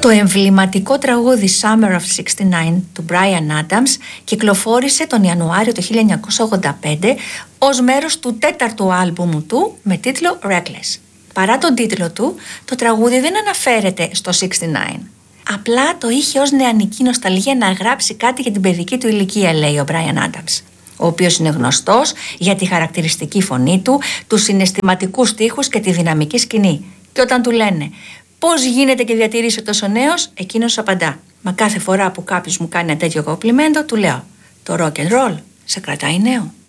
Το εμβληματικό τραγούδι Summer of '69 του Bryan Adams κυκλοφόρησε τον Ιανουάριο του 1985 ως μέρος του τέταρτου άλμπουμου του με τίτλο Reckless. Παρά τον τίτλο του, το τραγούδι δεν αναφέρεται στο '69. Απλά το είχε ως νεανική νοσταλγία να γράψει κάτι για την παιδική του ηλικία, λέει ο Bryan Adams, ο οποίος είναι γνωστός για τη χαρακτηριστική φωνή του, τους συναισθηματικούς στίχους και τη δυναμική σκηνή. Και όταν του λένε πώς γίνεται και διατηρείσαι τόσο νέος, εκείνος απαντά: μα κάθε φορά που κάποιος μου κάνει ένα τέτοιο κομπλιμέντο, του λέω: το rock and roll σε κρατάει νέο.